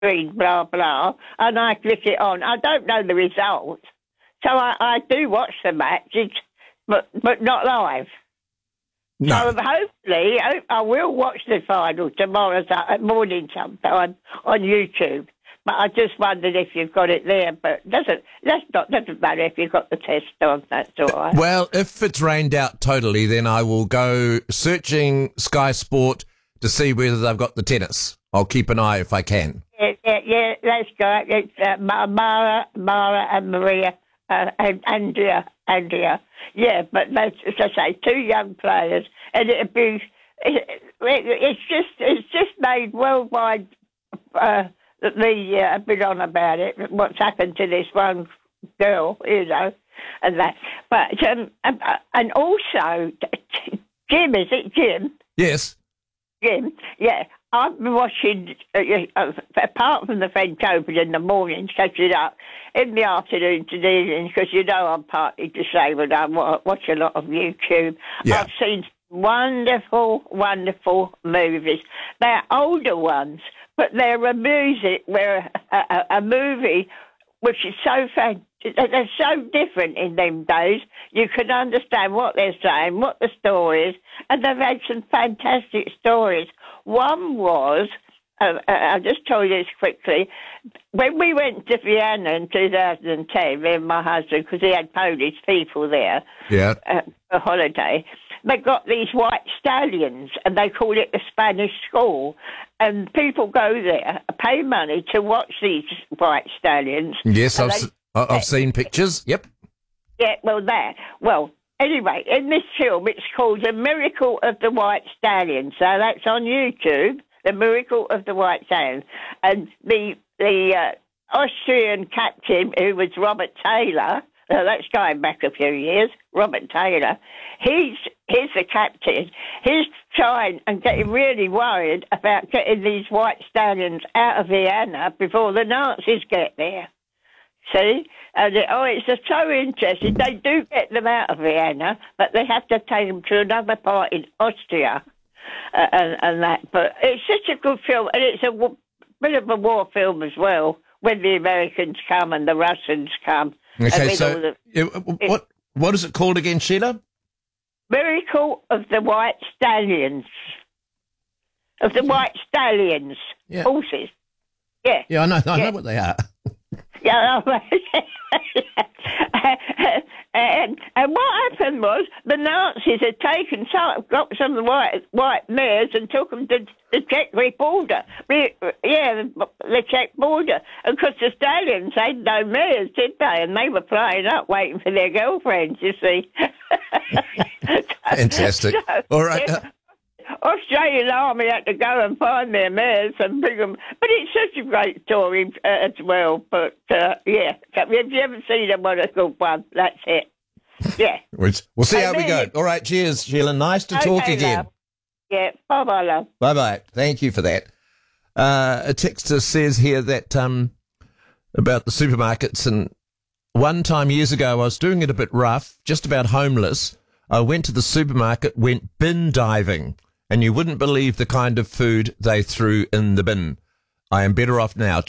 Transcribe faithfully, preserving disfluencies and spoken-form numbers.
screen, blah, blah, and I click it on. I don't know the results, so I, I do watch the matches, but, but not live. No. So hopefully I, I will watch the final tomorrow morning sometime on YouTube. But I just wondered if you've got it there. But doesn't that's not doesn't matter if you've got the test on. That's all right. Well, if it's rained out totally, then I will go searching Sky Sport to see whether they've got the tennis. I'll keep an eye if I can. Yeah, yeah, yeah that's great. It's uh, Mara, Mara, and Maria, uh, and Andrea, Andrea. Yeah, but that's, as I say, two young players, and it'd be it, it, it's just it's just made worldwide. Uh, that the uh, have been on about it. What's happened to this one girl, you know, and that. But um, and also Jim, is it Jim? Yes. Jim, yeah. I've been watching, uh, uh, apart from the French Open in the morning, catch it up, in the afternoon to the evening, because you know I'm partly disabled. I watch a lot of YouTube. Yeah. I've seen wonderful, wonderful movies. They're older ones, but they're a music, where a, a, a movie which is so fantastic. They're so different in them days. You can understand what they're saying, what the story is, and they've had some fantastic stories. One was, uh, I'll just tell you this quickly, when we went to Vienna in two thousand ten, me and my husband, because he had Polish people there yeah. uh, for holiday, they got these white stallions, and they called it the Spanish School. And people go there, pay money to watch these white stallions. Yes, I've, they, s- I've seen pictures. Yep. Yeah, well, there. Well, anyway, in this film, it's called The Miracle of the White Stallion. So that's on YouTube, The Miracle of the White Stallion. And the the uh, Austrian captain, who was Robert Taylor, uh, that's going back a few years, Robert Taylor, he's he's the captain. He's trying and getting really worried about getting these white stallions out of Vienna before the Nazis get there. See? And it, oh, it's just so interesting. They do get them out of Vienna, but they have to take them to another part in Austria uh, and, and that. But it's such a good film, and it's a w- bit of a war film as well, when the Americans come and the Russians come. Okay, so the, it, what what is it called again, Sheila? Miracle of the White Stallions. Of the White Stallions. Yeah. Horses. Yeah. Yeah, I know, I yeah. know what they are. Yeah, and, and what happened was the Nazis had taken some, got some of the white white mares and took them to the Czech border. Yeah, the, the Czech border. And because the stallions had no mares, did they? And they were flying up, waiting for their girlfriends. You see. Fantastic. So, All right. Yeah, Australian Army had to go and find their mares and bring them. But it's such a great story uh, as well. But, uh, yeah, if you ever seen them on a good one, that's it. Yeah. We'll we'll see And how we go. then- All right, cheers, Sheila. Nice to talk Okay, again. love. Yeah, bye-bye, love. Bye-bye. Thank you for that. Uh, a texter says here that um, about the supermarkets, and one time years ago I was doing it a bit rough, just about homeless. I went to the supermarket, went bin diving, and you wouldn't believe the kind of food they threw in the bin. I am better off now.